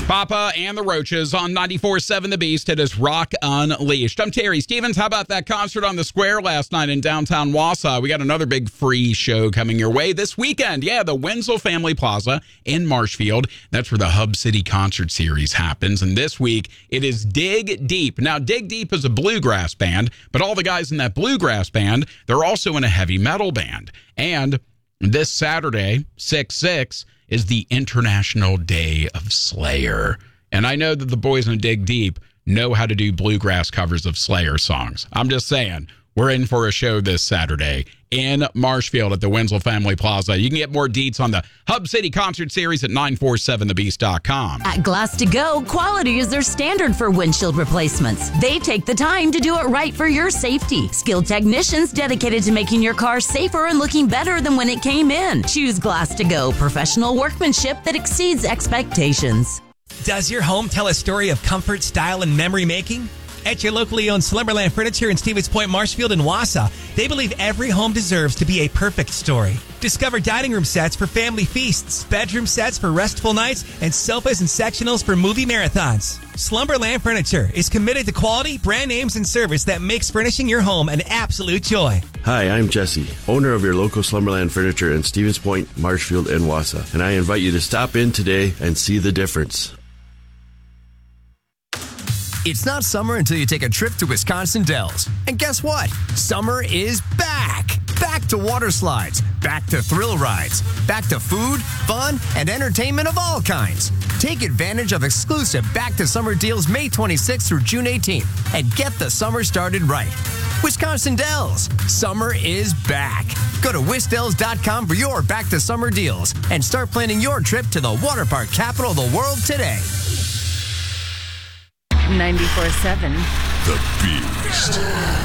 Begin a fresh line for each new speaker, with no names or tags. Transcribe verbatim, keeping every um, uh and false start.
Papa and the Roaches on ninety-four point seven The Beast. It is Rock Unleashed. I'm Terry Stevens. How about that concert on the Square last night in downtown Wausau? We got another big free show coming your way this weekend. Yeah, the Wenzel Family Plaza in Marshfield. That's where the Hub City Concert Series happens. And this week, it is Dig Deep. Now, Dig Deep is a bluegrass band, but all the guys in that bluegrass band, they're also in a heavy metal band. And this Saturday, six six, is the International Day of Slayer. And I know that the boys in Dig Deep know how to do bluegrass covers of Slayer songs. I'm just saying, we're in for a show this Saturday in Marshfield at the Wenzel Family Plaza. You can get more deets on the Hub City Concert Series at nine four seven the beast dot com.
At Glass to Go, quality is their standard for windshield replacements. They take the time to do it right for your safety. Skilled technicians dedicated to making your car safer and looking better than when it came in. Choose Glass to Go, professional workmanship that exceeds expectations.
Does your home tell a story of comfort, style, and memory making? At your locally owned Slumberland Furniture in Stevens Point, Marshfield, and Wausau, they believe every home deserves to be a perfect story. Discover dining room sets for family feasts, bedroom sets for restful nights, and sofas and sectionals for movie marathons. Slumberland Furniture is committed to quality, brand names, and service that makes furnishing your home an absolute joy.
Hi, I'm Jesse, owner of your local Slumberland Furniture in Stevens Point, Marshfield, and Wausau, and I invite you to stop in today and see the difference.
It's not summer until you take a trip to Wisconsin Dells. And guess what? Summer is back. Back to water slides, back to thrill rides, back to food, fun, and entertainment of all kinds. Take advantage of exclusive Back to Summer deals May twenty-sixth through June eighteenth and get the summer started right. Wisconsin Dells, summer is back. Go to wisdells dot com for your Back to Summer deals and start planning your trip to the water park capital of the world today.
ninety-four point seven
The Beast.